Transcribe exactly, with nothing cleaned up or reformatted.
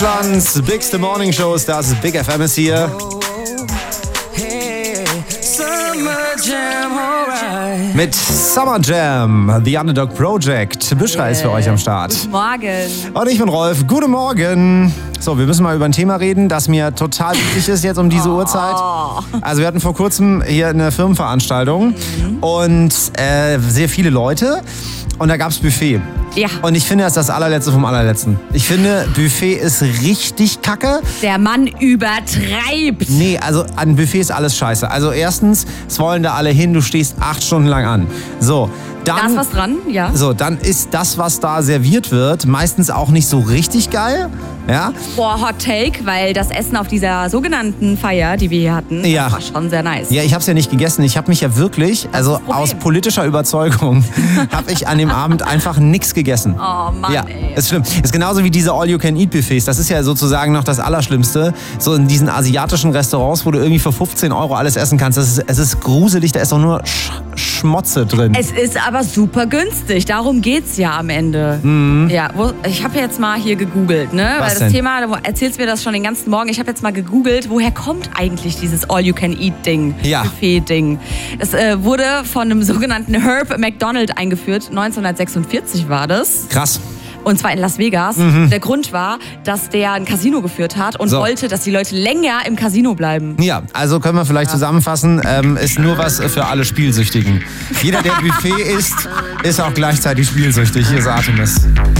Deutschlands Bigste Morning Shows, das ist Big F M ist hier. Mit Summer Jam, The Underdog Project. Büschra ist für euch am Start. Guten Morgen. Und ich bin Rolf. Guten Morgen. So, wir müssen mal über ein Thema reden, das mir total wichtig ist jetzt um diese oh. Uhrzeit. Also wir hatten vor kurzem hier eine Firmenveranstaltung mhm. und äh, sehr viele Leute und da gab's Buffet. Ja. Und ich finde, das ist das allerletzte vom allerletzten. Ich finde, Buffet ist richtig kacke. Der Mann übertreibt. Nee, also an Buffet ist alles scheiße. Also erstens, es wollen da alle hin, du stehst acht Stunden lang an. So, dann... Da ist was dran, ja. So, dann ist das, was da serviert wird, meistens auch nicht so richtig geil. Ja? Boah, Hot Take, weil das Essen auf dieser sogenannten Feier, die wir hier hatten, ja. das war schon sehr nice. Ja, ich habe es ja nicht gegessen. Ich habe mich ja wirklich, also aus politischer Überzeugung, habe ich an dem Abend einfach nichts gegessen. Oh Mann, ja, ey. Ist schlimm. Ist genauso wie diese All-You-Can-Eat-Buffets. Das ist ja sozusagen noch das Allerschlimmste. So in diesen asiatischen Restaurants, wo du irgendwie für fünfzehn Euro alles essen kannst. Das ist, es ist gruselig, da ist doch nur Sch Schmotze drin. Es ist aber super günstig. Darum geht's ja am Ende. Mhm. Ja, wo, ich habe jetzt mal hier gegoogelt, ne? Was Weil das denn? Thema, du erzählst mir das schon den ganzen Morgen. Ich habe jetzt mal gegoogelt, woher kommt eigentlich dieses All-You-Can-Eat-Ding, ja. Buffet-Ding. Es äh, wurde von einem sogenannten Herb McDonald eingeführt. neunzehnhundertsechsundvierzig war das. Krass. Und zwar in Las Vegas. Mhm. Der Grund war, dass der ein Casino geführt hat und so. wollte, dass die Leute länger im Casino bleiben. Ja, also können wir vielleicht ja. zusammenfassen, ähm, ist nur was für alle Spielsüchtigen. Jeder, der Buffet isst, ist auch gleichzeitig spielsüchtig. Hier ist Artemis.